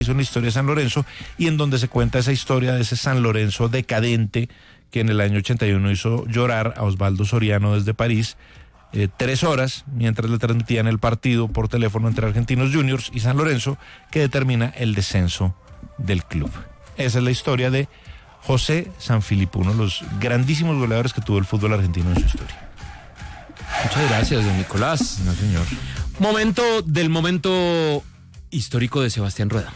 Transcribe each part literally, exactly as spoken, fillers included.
hizo una historia de San Lorenzo y en donde se cuenta esa historia de ese San Lorenzo decadente que en el año ochenta y uno hizo llorar a Osvaldo Soriano desde París eh, tres horas mientras le transmitían el partido por teléfono entre Argentinos Juniors y San Lorenzo, que determina el descenso del club. Esa es la historia de José Sanfilippo, uno de los grandísimos goleadores que tuvo el fútbol argentino en su historia. Muchas gracias, don Nicolás. No, señor. Momento del momento histórico de Sebastián Rueda.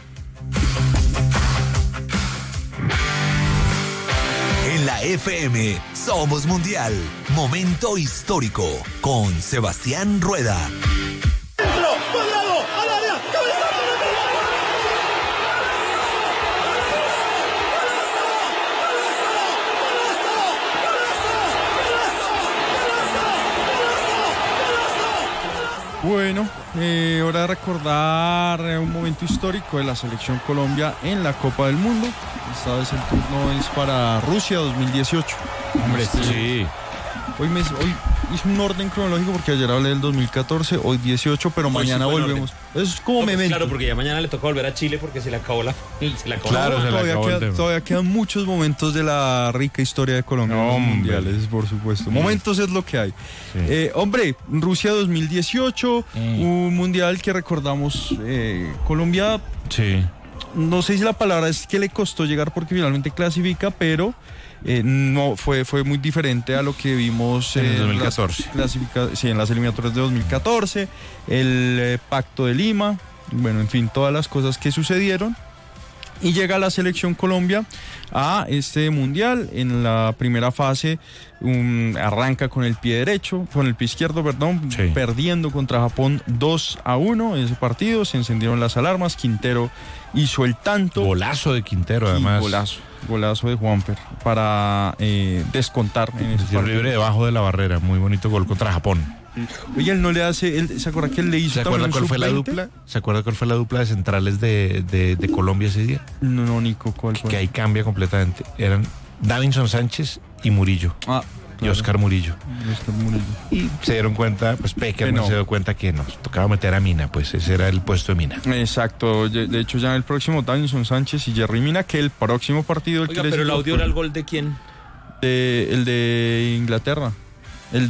En la F M somos mundial. Momento histórico con Sebastián Rueda. Bueno, eh, hora de recordar un momento histórico de la selección Colombia en la Copa del Mundo. Esta vez el turno es para Rusia dos mil dieciocho. Hombre, este, sí. Hoy, me, hoy hice un orden cronológico porque ayer hablé del dos mil catorce, hoy dieciocho, pero hoy mañana sí volvemos. Eso es como no, memento. Claro, porque ya mañana le toca volver a Chile porque se le acabó la... Se le acabó Claro, la... se le todavía, acabó el queda, tema. todavía quedan muchos momentos de la rica historia de Colombia en los Hombre. mundiales, por supuesto. Momentos es lo que hay. Sí. Eh, hombre, Rusia dos mil dieciocho, Mm. un mundial que recordamos, eh, Colombia, Sí. no sé si la palabra es que le costó llegar porque finalmente clasifica, pero eh, no fue, fue muy diferente a lo que vimos En el eh, dos mil catorce. las clasifica- sí, en las eliminatorias de dos mil catorce, el eh, Pacto de Lima, bueno, en fin, todas las cosas que sucedieron. Y llega la selección Colombia a este mundial. En la primera fase um, arranca con el pie derecho, con el pie izquierdo, perdón, Sí. perdiendo contra Japón dos a uno en ese partido. Se encendieron las alarmas, Quintero hizo el tanto. Golazo de Quintero, además. Y golazo, golazo de Juanfer para eh, descontar en ese Tiro partido. libre debajo de la barrera, muy bonito gol contra Japón. Oye, él no le hace, él, ¿se acuerda que él le hizo ¿Se acuerda también cuál un fue la sub veinte? dupla? ¿Se acuerda cuál fue la dupla de centrales de, de, de Colombia ese día? No, no, Nico, ¿cuál fue? Que ahí cambia completamente. Eran Davinson Sánchez y Murillo. Ah, Y claro, Oscar Murillo. Oscar Murillo. Y se dieron cuenta, pues Peckerman Que no. se dio cuenta que nos tocaba meter a Mina, pues ese era el puesto de Mina. Exacto, de de hecho ya el próximo Davinson Sánchez y Jerry Mina, que el próximo partido el Oiga, que les pero el digo audio fue era el gol de quién? de- el de Inglaterra, el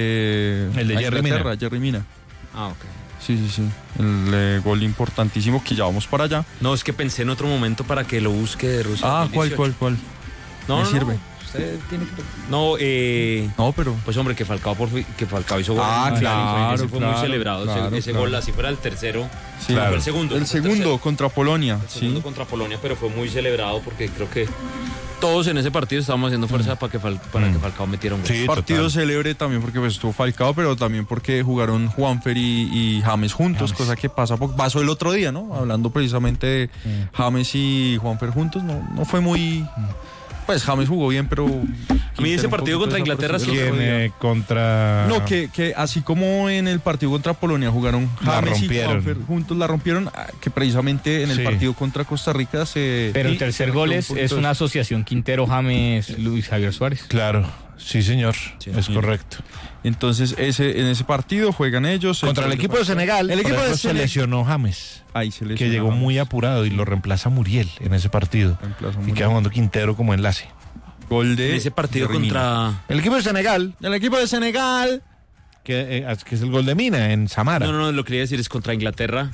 de El de ah, Jerry Inglaterra, Mina. Jerry Mina. Ah, ok. Sí, sí, sí, el eh, gol importantísimo que ya vamos para allá. No, es que pensé en otro momento para que lo busque de Rusia. Ah, ¿cuál, dos mil dieciocho. cuál, cuál? No, me no, sirve. no, usted tiene que... No, eh... No, pero Pues hombre, que Falcao, por fi- que Falcao hizo gol. Ah, Ese claro, fue claro, muy celebrado. Ese- claro, ese claro. gol, así fuera el tercero. sí, No, fue el segundo. el no fue segundo tercero. contra Polonia, El segundo sí. contra Polonia, pero fue muy celebrado porque creo que todos en ese partido estábamos haciendo fuerza para que, Fal- para Mm. que Falcao metiera un gol. Sí, Partido total. célebre también porque pues, estuvo Falcao, pero también porque jugaron Juanfer y, y James juntos, James. cosa que pasa po- pasó el otro día, ¿no? Hablando precisamente de James y Juanfer juntos, no, no fue muy... Pues James jugó bien, pero... A mí ese partido contra Inglaterra sí que ¿Quién eh, contra...? No, que, que así como en el partido contra Polonia jugaron La James y rompieron. Juanfer juntos, la rompieron, ah, que precisamente en el Sí. partido contra Costa Rica se... Pero el y- tercer se gol metió un es, poquito es de- una asociación Quintero, James, Luis Javier Suárez. Claro, sí señor, es sí. correcto. Entonces ese, en ese partido juegan ellos. Contra el equipo de Senegal, El equipo por de ejemplo, se Senegal. lesionó James, Ahí se que lesionó llegó James. muy apurado y lo reemplaza Muriel en ese partido. Reemplaza Y Muriel. queda jugando Quintero como enlace. Gol de En ese partido Jerry Mina. contra... El equipo de Senegal, El equipo de Senegal. que, eh, que es el gol de Mina en Samara. No, no, no, lo que quería decir es contra Inglaterra.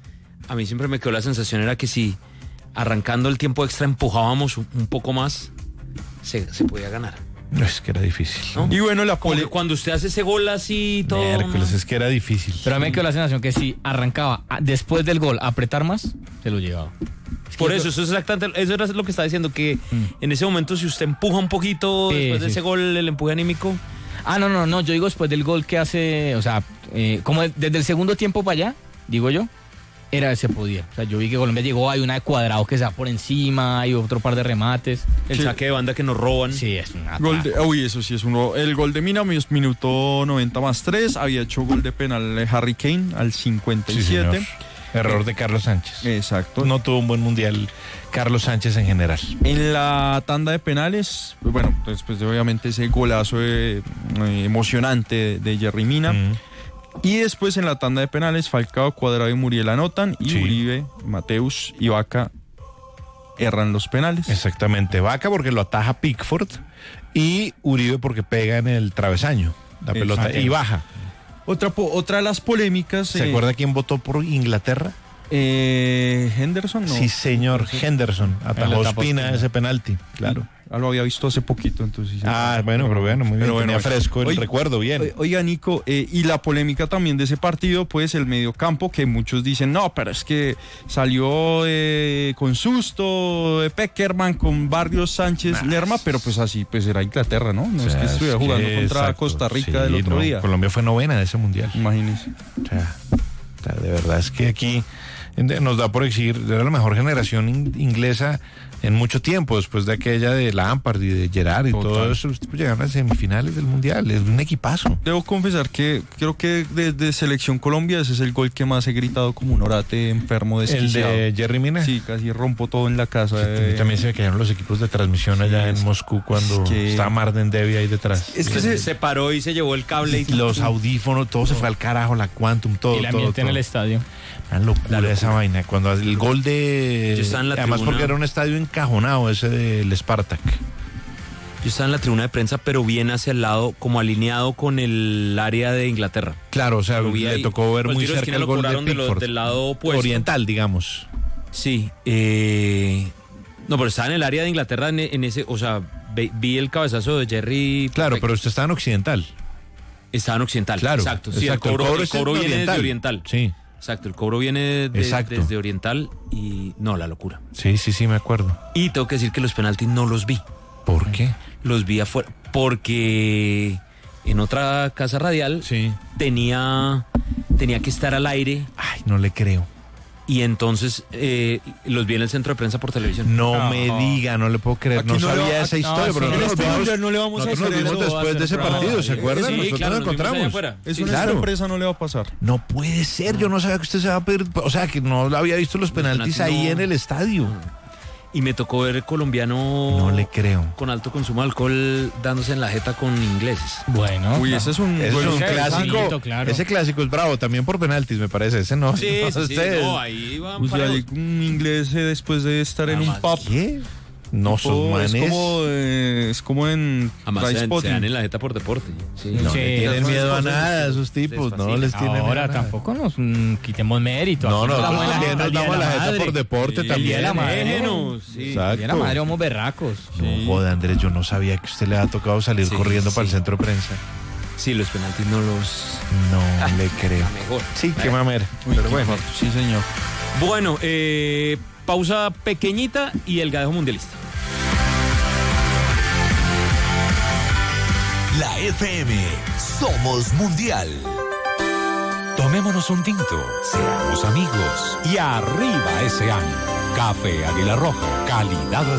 A mí siempre me quedó la sensación era que si arrancando el tiempo extra empujábamos un, un poco más, se, se podía ganar. No, es que era difícil. ¿no? Y bueno, la Como pole... que cuando usted hace ese gol así y todo... Miércoles, ¿no? es que era difícil. Pero a mí me quedó la sensación que si arrancaba a- después del gol a apretar más, se lo llevaba. Por eso, eso es exactamente, eso era lo que estaba diciendo, que en ese momento si usted empuja un poquito Sí, después de sí. ese gol, el empuje anímico... Ah, no, no, no, yo digo después del gol que hace, o sea, eh, como desde el segundo tiempo para allá, digo yo, era se podía. O sea, yo vi que Colombia llegó, hay una de Cuadrado que se da por encima, hay otro par de remates. El Sí. saque de banda que nos roban. Sí, es una... Gol de, uy, eso sí es uno. El gol de Mina, mis- minuto noventa más tres. Había hecho gol de penal eh, Harry Kane al cincuenta y Sí, siete. señor. Error de Carlos Sánchez. Exacto. No tuvo un buen mundial Carlos Sánchez en general. En la tanda de penales, bueno, después de obviamente ese golazo eh, eh, emocionante de Jerry Mina, Mm. Y después en la tanda de penales, Falcao, Cuadrado y Muriel anotan y Sí. Uribe, Mateus y Vaca erran los penales. Exactamente, Vaca porque lo ataja Pickford y Uribe porque pega en el travesaño la pelota Exacto. y baja. Otra, po- otra de las polémicas... ¿Se eh, acuerda quién votó por Inglaterra? eh, Henderson, no. Sí, señor, Henderson. Atajó tapó Ospina Ospina. ese penalti, claro. Ah, lo había visto hace poquito, entonces... sí. Ah, bueno, pero bueno, muy bien, Pero tenía bueno, fresco el oiga, recuerdo, bien. o- Oiga, Nico, eh, y la polémica también de ese partido, pues el mediocampo, que muchos dicen, no, pero es que salió eh, con susto, eh, Peckerman, con Barrios, Sánchez, Nah. Lerma, pero pues así, pues era Inglaterra, ¿no? No O es sea, que estuviera es que- jugando contra exacto, Costa Rica sí, del otro no, día. Colombia fue novena de ese mundial. Imagínense. O sea, o sea, de verdad es que aquí eh, nos da por exigir, era la mejor generación in- inglesa en mucho tiempo, después de aquella de Lampard y de Gerrard y Total. todo eso, los tipos llegaron a semifinales del mundial, es un equipazo. Debo confesar que creo que desde Selección Colombia ese es el gol que más he gritado como un orate enfermo El desquiciado. de Jerry Mina. Sí, casi rompo todo en la casa. A mí eh. también se me cayeron los equipos de transmisión allá es- en Moscú cuando es que- estaba Marden Devi ahí detrás. Es que Se, se, se paró y se llevó el cable y Los audífonos, todo se fue al carajo, la Quantum, todo. y el todo, ambiente en todo. el estadio. Una locura, La locura. esa vaina. Cuando el gol de. Yo estaba en la Además, tribuna. porque era un estadio encajonado ese del Spartak. Yo estaba en la tribuna de prensa, pero bien hacia el lado, como alineado con el área de Inglaterra. Claro, o sea, Lo vi le ahí. tocó ver Los muy tiros de cerca esquina el lo gol de cobraron de lo- Pickford. del lado opuesto. Oriental, digamos. Sí. eh, no, pero estaba en el área de Inglaterra en, en ese, o sea, ve- vi el cabezazo de Jerry. Claro, perfecto. pero usted estaba en Occidental. Estaba en Occidental. Claro. Exacto. Sí, exacto. el cobro, el es en cobro viene desde Oriental. Sí, Exacto, el cobro viene de- Exacto. desde Oriental y no, la locura. sí, sí, sí, me acuerdo. Y tengo que decir que los penaltis no los vi. ¿Por qué? Los vi afuera porque en otra casa radial Sí. tenía, tenía que estar al aire Ay, no le creo. y entonces eh, los vi en el centro de prensa por televisión. No No. me diga, no le puedo creer. Aquí No, no le sabía va- esa no, historia, sí, pero en nosotros este nos vimos- mundial no le vamos a nosotros nos hacer vimos eso, después de ese hacer partido, nada. ¿se acuerdan? Sí, Nosotros claro, nos nos vimos allá encontramos. afuera. Eso Sí, en claro. esta empresa no le va a pasar. No puede ser, yo no sabía que usted se va a pedir, o sea, que no había visto los penaltis penaltis ahí no. en el estadio. Y me tocó ver colombiano No le creo. con alto consumo de alcohol dándose en la jeta con ingleses. Bueno. Uy, ese es un Ese es gol un sí, clásico. bonito, claro. Ese clásico es bravo, también por penaltis, me parece. Ese no. Sí, no, sí, sí, ustedes. no, ahí va Uy, parejos. hay un inglés eh, después de estar en un Además, pub. ¿Qué? No son Oh, manes. es como eh, es como en Además se, se Trainspotting. dan en la jeta por deporte. Sí. No Sí, le tienen esas miedo a cosas nada esos tipos, les no fascina. les tienen miedo a Ahora nada. tampoco nos mm, quitemos mérito. No, Aquí no, nos damos nosotros la también jeta nos el día damos de la jeta madre. por deporte Sí, también. el día de la madre. Déjenos, sí. El día de la Exacto. madre somos berracos. No joda, Andrés, yo no sabía que usted le había tocado salir Sí, corriendo para el sí. centro de prensa. Sí, los penaltis no los... No le creo. La mejor. Sí, qué mamera. Uy, Pero qué bueno. infarto. Sí, señor. Bueno, eh, pausa pequeñita y el gadejo mundialista. La F M, somos mundial. Tomémonos un tinto, seamos amigos y arriba ese año. Café Águila Roja, calidad